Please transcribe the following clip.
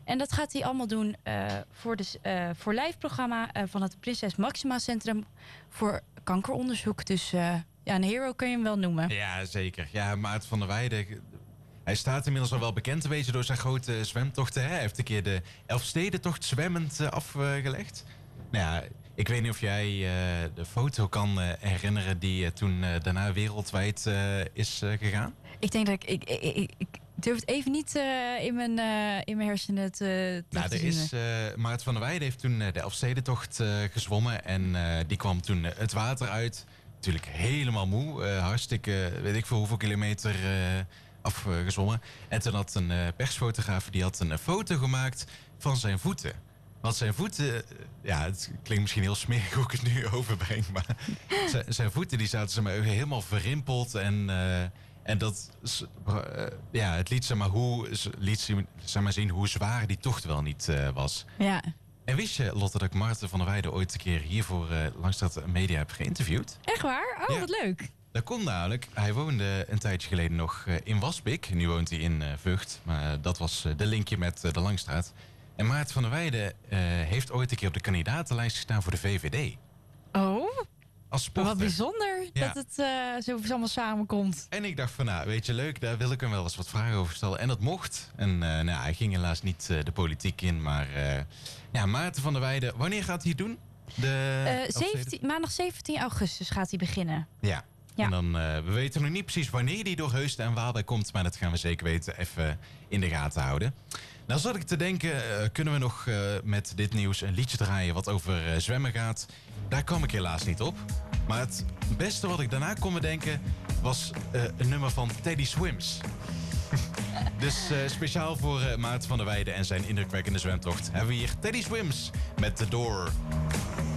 En dat gaat hij allemaal doen voor live-programma van het Prinses Maxima Centrum voor kankeronderzoek. Dus een hero kun je hem wel noemen. Ja, zeker. Ja, Maarten van der Weijden, hij staat inmiddels al wel bekend een beetje door zijn grote zwemtochten. Hè? Hij heeft een keer de Elfstedentocht zwemmend afgelegd. Nou ja, ik weet niet of jij de foto kan herinneren die toen daarna wereldwijd is gegaan. Ik denk dat ik durf het even niet in mijn hersenen te zien. Maarten van der Weijden heeft toen de Elfstedentocht gezwommen. En die kwam toen het water uit. Natuurlijk helemaal moe. Hartstikke, weet ik veel hoeveel kilometer afgezwommen. En toen had een persfotograaf die had een foto gemaakt van zijn voeten. Want zijn voeten, het klinkt misschien heel smerig hoe ik het nu overbreng. Maar zijn voeten die zaten helemaal verrimpeld. En dat, het liet zien hoe zwaar die tocht wel niet was. Ja. En wist je, Lotte, dat ik Maarten van der Weijden ooit een keer hiervoor Langstraat Media heb geïnterviewd? Echt waar? Oh, ja. Wat leuk. Dat kon namelijk. Hij woonde een tijdje geleden nog in Waspik. Nu woont hij in Vught. Maar dat was de linkje met de Langstraat. En Maarten van der Weijden heeft ooit een keer op de kandidatenlijst gestaan voor de VVD. Oh, als sporter. Wat bijzonder dat het zo allemaal samenkomt. En ik dacht van, weet je, leuk, daar wil ik hem wel eens wat vragen over stellen. En dat mocht. En hij ging helaas niet de politiek in. Maar Maarten van der Weijden, wanneer gaat hij het doen? Maandag 17 augustus gaat hij beginnen. Ja. En dan, we weten nog niet precies wanneer die door Heusden en Waalwijk komt. Maar dat gaan we zeker weten even in de gaten houden. Nou zat ik te denken, kunnen we nog met dit nieuws een liedje draaien wat over zwemmen gaat? Daar kwam ik helaas niet op. Maar het beste wat ik daarna kon bedenken was een nummer van Teddy Swims. Dus speciaal voor Maarten van der Weijden en zijn indrukwekkende zwemtocht hebben we hier Teddy Swims met The Door.